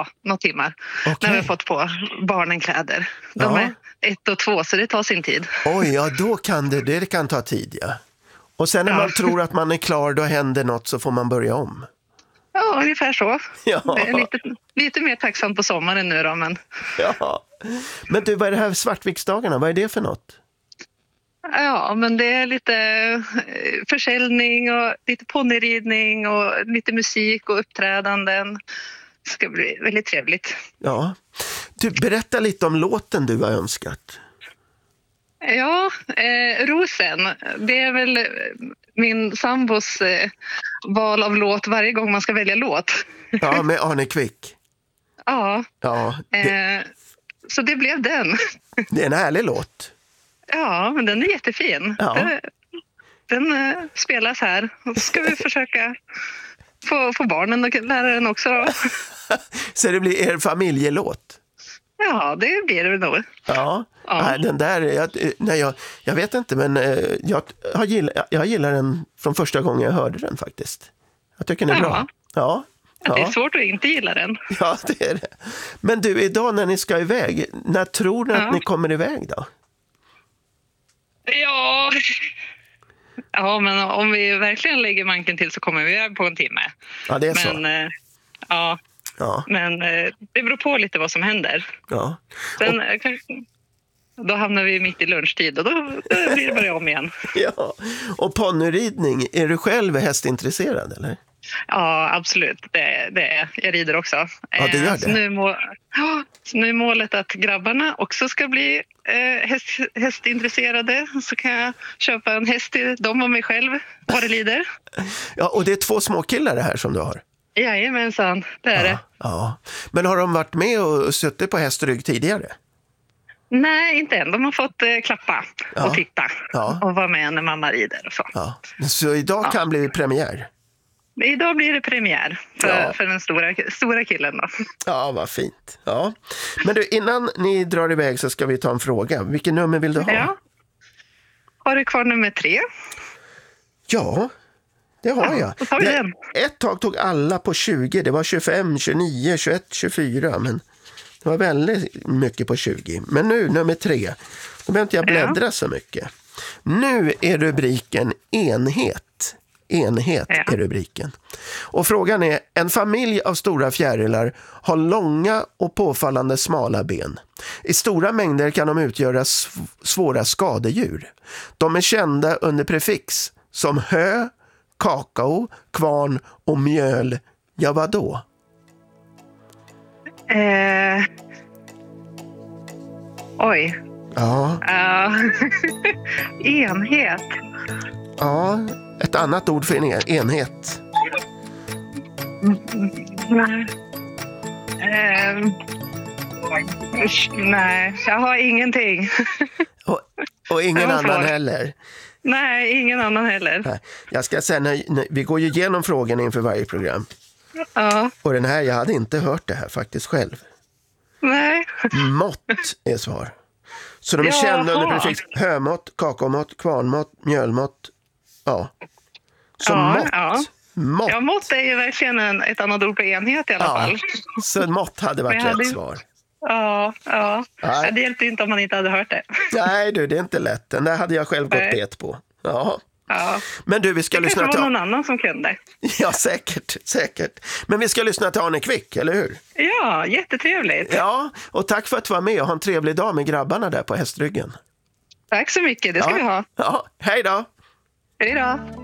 några timmar. Okej. När vi har fått på barnen kläder. De Ja. är 1 och 2 så det tar sin tid. Oj, ja då kan det kan ta tid, ja. Och sen när Ja. man tror att man är klar, då händer något så får man börja om. Ja, ungefär så. Ja. Det är lite mer tacksamt på sommaren nu då, men... Ja. Men du, vad är det här Svartviksdagarna? Vad är det för något? Ja, men det är lite försäljning och lite ponnyridning och lite musik och uppträdanden. Det ska bli väldigt trevligt. Ja. Du, berätta lite om låten du har önskat. Ja, Rosen, det är väl min sambos val av låt varje gång man ska välja låt. Ja, med Arne Kvick. Ja, Ja, så det blev den. det är en härlig låt. Ja, men den är jättefin. Ja. Den spelas här. Och så ska vi försöka få barnen att lära den också då. Så det blir er familjelåt. Ja, det blir det nog. Ja, Ja. Nej, den där, jag vet inte, men jag gillar den från första gången jag hörde den faktiskt. Jag tycker den är bra. Ja. Det är svårt att inte gilla den. Ja, det är det. Men du, idag när ni ska iväg, när tror ni att ni kommer iväg då? Ja, men om vi verkligen lägger manken till så kommer vi iväg på en timme. Ja, det är så. Men, Ja. men det beror på lite vad som händer. Ja. Sen, då hamnar vi mitt i lunchtid och då blir det börja om igen. Ja. Och ponnyridning, är du själv hästintresserad eller? Ja, absolut. Det är. Jag rider också. Ja, det gör det. Så nu är målet att grabbarna också ska bli hästintresserade. Så kan jag köpa en häst till dem och mig själv vad det lider. Ja, och det är 2 små killar det här som du har. Jajamensan, det är det. Ja. Men har de varit med och suttit på hästrygg tidigare? Nej, inte än. De har fått klappa och titta och vara med när mamma rider och så. Ja. Så idag kan bli premiär? Idag blir det premiär för den stora killen då. Ja, vad fint. Ja. Men du, innan ni drar iväg så ska vi ta en fråga. Vilket nummer vill du ha? Ja. Har du kvar nummer 3? Ja, det har jag. Då tar vi den. Ett tag tog alla på 20. Det var 25, 29, 21, 24. Men det var väldigt mycket på 20. Men nu, nummer 3. Då behöver inte jag bläddra så mycket. Nu är rubriken enhet. Enhet är rubriken. Och frågan är, en familj av stora fjärilar har långa och påfallande smala ben. I stora mängder kan de utgöra svåra skadedjur. De är kända under prefix som hö, kakao, kvarn och mjöl. Ja, vadå? Oj. Ja. Enhet. Ja, ett annat ord för enhet. Nej. Nej, jag har ingenting. Och ingen annan heller. Nej, ingen annan heller. Nej. Jag ska säga, vi går ju igenom frågorna inför varje program. Ja. Och den här, jag hade inte hört det här faktiskt själv. Nej. Mått är svar. Så de är kända under prefix hömått, kakaomått, kvarnmått, mjölmått. Ja. Så mått. Ja. Mått. Ja, mått är ju verkligen ett annat ord på enhet i alla fall. Så mått hade varit rätt svar. Ja. Det hjälpte inte om man inte hade hört det. Nej du, det är inte lätt. Den där hade jag själv gått bet på. Ja. Men du, vi ska lyssna till... Det någon annan som kunde. Ja, säkert. Men vi ska lyssna till Arne Kvick, eller hur? Ja, jättetrevligt. Ja, och tack för att du var med och ha en trevlig dag med grabbarna där på hästryggen. Tack så mycket, det ska vi ha. Ja, hej då! Hej då!